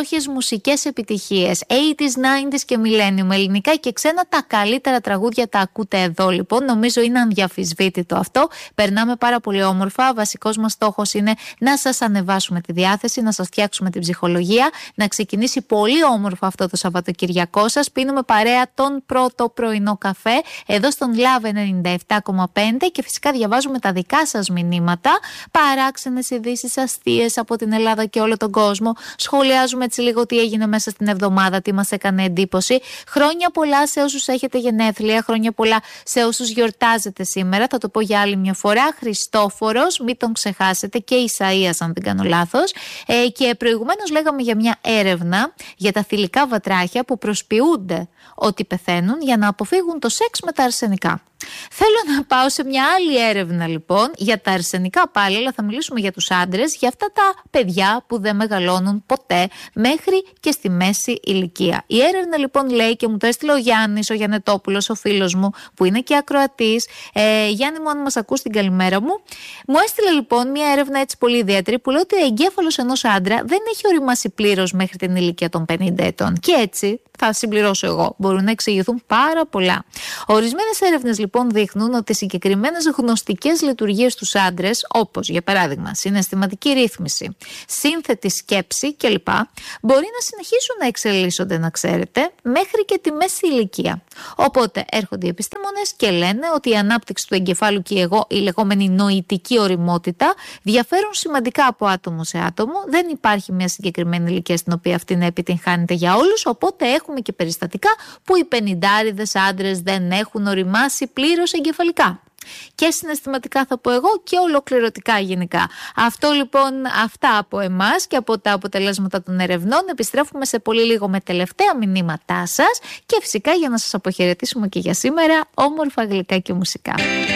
υπέροχες μουσικές επιτυχίες, 80s, 90s και millennium, ελληνικά και ξένα, τα καλύτερα τραγούδια τα ακούτε εδώ λοιπόν. Νομίζω είναι ανδιαφυσβήτητο αυτό. Περνάμε πάρα πολύ όμορφα. Βασικός μας στόχος είναι να σας ανεβάσουμε τη διάθεση, να σας φτιάξουμε την ψυχολογία, να ξεκινήσει πολύ όμορφα αυτό το Σαββατοκυριακό σας. Πίνουμε παρέα τον πρώτο πρωινό καφέ εδώ στον Love 97,5 και φυσικά διαβάζουμε τα δικά σας μηνύματα, παράξενες ειδήσεις, αστείες από την Ελλάδα και όλο τον κόσμο. Σχολιάζουμε έτσι λίγο τι έγινε μέσα στην εβδομάδα, τι μας έκανε εντύπωση. Χρόνια πολλά σε όσους έχετε γενέθλια, χρόνια πολλά σε όσους γιορτάζετε σήμερα. Θα το πω για άλλη μια φορά. Χριστόφορος, μην τον ξεχάσετε, και Ισαΐας αν δεν κάνω λάθος. Και προηγουμένως λέγαμε για μια έρευνα για τα θηλυκά βατράχια που προσποιούνται ότι πεθαίνουν για να αποφύγουν το σεξ με τα αρσενικά. Θέλω να πάω σε μια άλλη έρευνα λοιπόν για τα αρσενικά πάλι, αλλά θα μιλήσουμε για τους άντρες, για αυτά τα παιδιά που δεν μεγαλώνουν ποτέ μέχρι και στη μέση ηλικία. Η έρευνα λοιπόν λέει, και μου το έστειλε ο Γιάννης, ο Γιαννετόπουλος, ο φίλος μου που είναι και ακροατής. Γιάννη μου, αν μας ακούς, την καλημέρα μου. Μου έστειλε λοιπόν μια έρευνα έτσι πολύ ιδιαίτερη που λέει ότι ο εγκέφαλος ενός άντρα δεν έχει οριμάσει πλήρως μέχρι την ηλικία των 50 ετών. Και έτσι, θα συμπληρώσω εγώ, μπορούν να εξηγηθούν πάρα πολλά. Ορισμένες έρευνες λοιπόν δείχνουν ότι συγκεκριμένες γνωστικές λειτουργίες στους άντρες, όπως για παράδειγμα συναισθηματική ρύθμιση, σύνθετη σκέψη κλπ., μπορεί να συνεχίσουν να εξελίσσονται, να ξέρετε, μέχρι και τη μέση ηλικία. Οπότε έρχονται οι επιστήμονες και λένε ότι η ανάπτυξη του εγκεφάλου και η λεγόμενη νοητική ωριμότητα διαφέρουν σημαντικά από άτομο σε άτομο. Δεν υπάρχει μια συγκεκριμένη ηλικία στην οποία αυτή να επιτυγχάνεται για όλους. Οπότε έχουμε και περιστατικά που οι 50άριδες άντρες δεν έχουν οριμάσει πλήρως εγκεφαλικά. Και συναισθηματικά θα πω εγώ, και ολοκληρωτικά γενικά. Αυτό λοιπόν, αυτά από εμάς και από τα αποτελέσματα των ερευνών. Επιστρέφουμε σε πολύ λίγο με τελευταία μηνύματά σας και φυσικά για να σας αποχαιρετήσουμε και για σήμερα, όμορφα γλυκά και μουσικά.